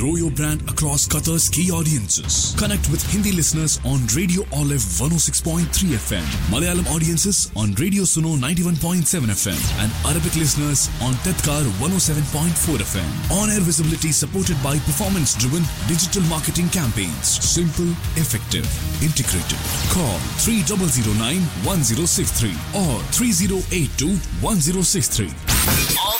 Grow your brand across Qatar's key audiences. Connect with Hindi listeners on Radio Olive 106.3 FM, Malayalam audiences on Radio Suno 91.7 FM, and Arabic listeners on Tedkar 107.4 FM. On-air visibility supported by performance-driven digital marketing campaigns. Simple, effective, integrated. Call 3009-1063 or 3082-1063.